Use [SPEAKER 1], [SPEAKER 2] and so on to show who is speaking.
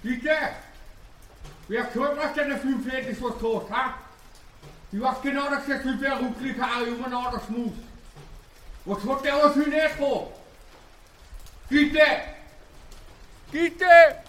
[SPEAKER 1] Bitte? Wer gehört, was denn für fertig so tot, ha? Ich weiß genau, dass der Typ der Rückblick auch immer noch das muss. Was hat der aus für nicht vor? Bitte? Bitte?